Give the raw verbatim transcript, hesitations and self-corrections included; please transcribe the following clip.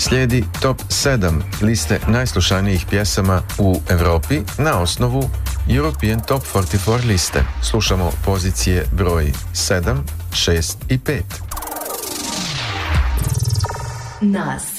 Slijedi top sedam liste najslušanijih pjesama u Europi na osnovu European Top četrdeset četiri liste. Slušamo pozicije broj sedam, šest i pet. Na